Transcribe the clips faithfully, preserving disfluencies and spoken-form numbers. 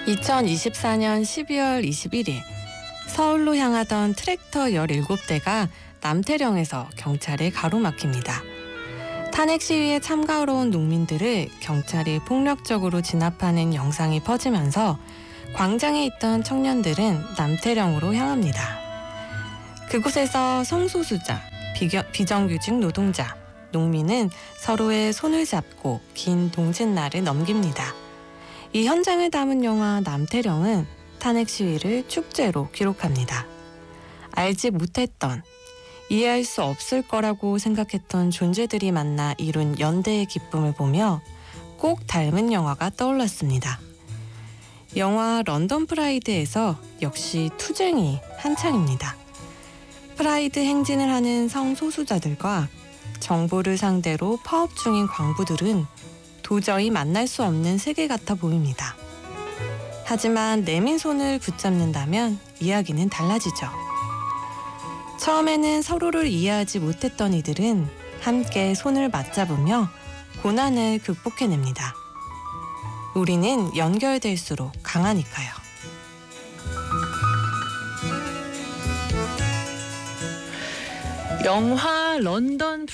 이천이십사년 십이월 이십일일 서울로 향하던 트랙터 열일곱 대가 남태령에서 경찰에 가로막힙니다. 탄핵 시위에 참가하러 온 농민들을 경찰이 폭력적으로 진압하는 영상이 퍼지면서 광장에 있던 청년들은 남태령으로 향합니다. 그곳에서 성소수자, 비겨, 비정규직 노동자, 농민은 서로의 손을 잡고 긴 동짓날을 넘깁니다. 이 현장을 담은 영화 남태령은 탄핵 시위를 축제로 기록합니다. 알지 못했던, 이해할 수 없을 거라고 생각했던 존재들이 만나 이룬 연대의 기쁨을 보며 꼭 닮은 영화가 떠올랐습니다. 영화 런던 프라이드에서 역시 투쟁이 한창입니다. 프라이드 행진을 하는 성소수자들과 정부를 상대로 파업 중인 광부들은 도저히 만날 수 없는 세계 같아 보입니다. 하지만 내민 손을 붙잡는다면 이야기는 달라지죠. 처음에는 서로를 이해하지 못했던 이들은 함께 손을 맞잡으며 고난을 극복해냅니다. 우리는 연결될수록 강하니까요. 영화 런던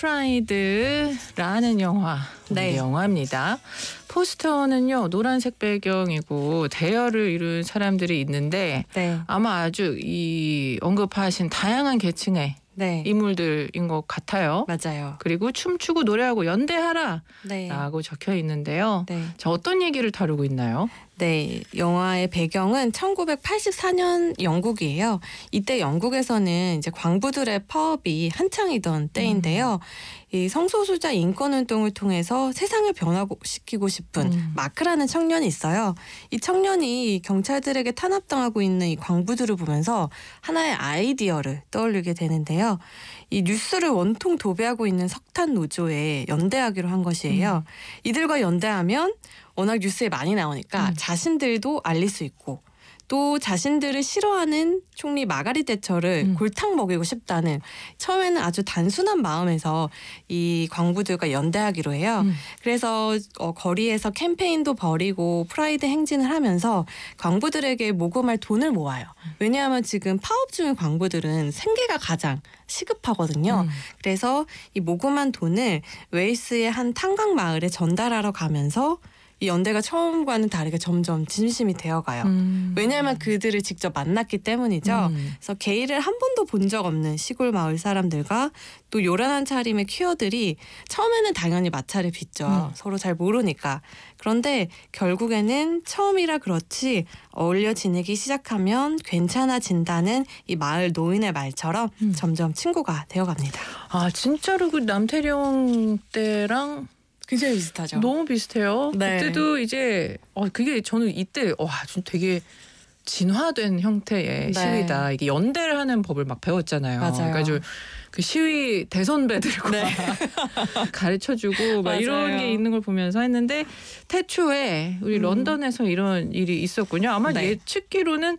프라이드라는 영화, 네. 영화입니다. 포스터는요 노란색 배경이고 대열을 이룬 사람들이 있는데 네. 아마 아주 이 언급하신 다양한 계층의 네. 인물들인 것 같아요. 맞아요. 그리고 춤추고 노래하고 연대하라 네. 라고 적혀 있는데요. 네. 자, 어떤 얘기를 다루고 있나요? 네, 영화의 배경은 천구백팔십사년 영국이에요. 이때 영국에서는 이제 광부들의 파업이 한창이던 때인데요. 음. 이 성소수자 인권운동을 통해서 세상을 변화시키고 싶은 음. 마크라는 청년이 있어요. 이 청년이 경찰들에게 탄압당하고 있는 이 광부들을 보면서 하나의 아이디어를 떠올리게 되는데요. 이 뉴스를 원통 도배하고 있는 석탄 노조에 연대하기로 한 것이에요. 음. 이들과 연대하면 워낙 뉴스에 많이 나오니까 음. 자신들도 알릴 수 있고 또 자신들을 싫어하는 총리 마가릿 대처를 음. 골탕 먹이고 싶다는 처음에는 아주 단순한 마음에서 이 광부들과 연대하기로 해요. 음. 그래서 어, 거리에서 캠페인도 벌이고 프라이드 행진을 하면서 광부들에게 모금할 돈을 모아요. 왜냐하면 지금 파업 중인 광부들은 생계가 가장 시급하거든요. 음. 그래서 이 모금한 돈을 웨일스의 한 탄광 마을에 전달하러 가면서 이 연대가 처음과는 다르게 점점 진심이 되어가요. 음. 왜냐하면 그들을 직접 만났기 때문이죠. 음. 그래서 게이를 한 번도 본 적 없는 시골 마을 사람들과 또 요란한 차림의 퀴어들이 처음에는 당연히 마찰을 빚죠. 음. 서로 잘 모르니까. 그런데 결국에는 처음이라 그렇지 어울려 지내기 시작하면 괜찮아진다는 이 마을 노인의 말처럼 음. 점점 친구가 되어갑니다. 아 진짜로 그 남태령 때랑 굉장히 비슷하죠. 너무 비슷해요. 네. 그때도 이제 어 그게 저는 이때 와 좀 되게 진화된 형태의 네. 시위다. 이게 연대를 하는 법을 막 배웠잖아요. 맞아요. 그러니까 그 시위 대선배들과 네. 가르쳐주고 막 이런 게 있는 걸 보면서 했는데 태초에 우리 음. 런던에서 이런 일이 있었군요. 아마 네. 예측기로는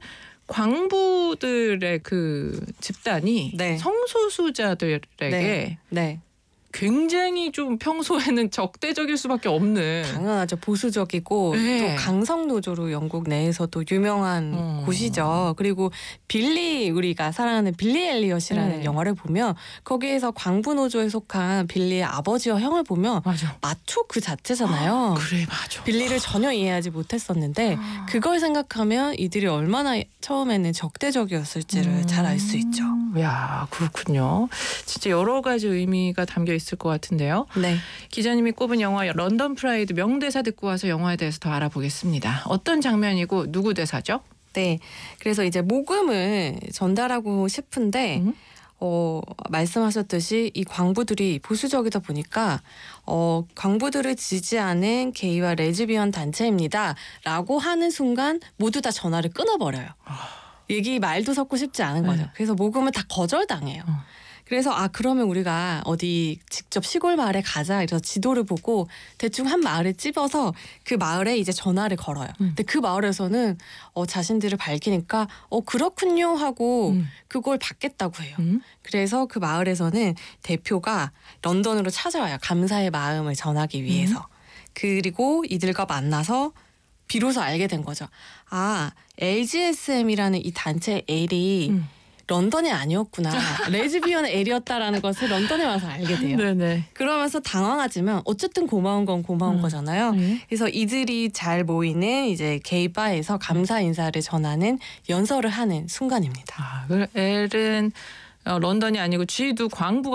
광부들의 그 집단이 네. 성소수자들에게 네. 네. 굉장히 좀 평소에는 적대적일 수밖에 없는 당연하죠. 보수적이고 네. 또 강성노조로 영국 내에서도 유명한 음. 곳이죠. 그리고 빌리 우리가 사랑하는 빌리 엘리엇이라는 네. 영화를 보면 거기에서 광부노조에 속한 빌리의 아버지와 형을 보면 맞아. 마초 그 자체잖아요. 아, 그래 맞아. 빌리를 전혀 이해하지 못했었는데 아. 그걸 생각하면 이들이 얼마나 처음에는 적대적이었을지를 음. 잘 알 수 있죠. 야 그렇군요. 진짜 여러 가지 의미가 담겨 있을 것 같은데요. 네. 기자님이 꼽은 영화 런던 프라이드 명대사 듣고 와서 영화에 대해서 더 알아보겠습니다. 어떤 장면이고 누구 대사죠? 네. 그래서 이제 모금을 전달하고 싶은데 음? 어, 말씀하셨듯이 이 광부들이 보수적이다 보니까 어, 광부들을 지지하는 게이와 레즈비언 단체입니다. 라고 하는 순간 모두 다 전화를 끊어버려요. 얘기 말도 섞고 싶지 않은 거죠. 네. 그래서 모금을 다 거절당해요. 어. 그래서 아 그러면 우리가 어디 직접 시골 마을에 가자 이래서 지도를 보고 대충 한 마을을 찝어서 그 마을에 이제 전화를 걸어요. 음. 근데 그 마을에서는 어, 자신들을 밝히니까 어 그렇군요 하고 음. 그걸 받겠다고 해요. 음. 그래서 그 마을에서는 대표가 런던으로 찾아와요. 감사의 마음을 전하기 위해서. 음. 그리고 이들과 만나서 비로소 알게 된 거죠. 아, 엘지에스엠이라는 이 단체 L이 음. 런던이 아니었구나. 레즈비언의 L이었다라는 것을 런던에 와서 알게 돼요. 네네. 그러면서 당황하지만 어쨌든 고마운 건 고마운 음. 거잖아요. 네. 그래서 이들이 잘 모이는 이제 게이바에서 감사 인사를 전하는 연설을 하는 순간입니다. 아, 그 L은 어, 런던이 아니고 G도 광부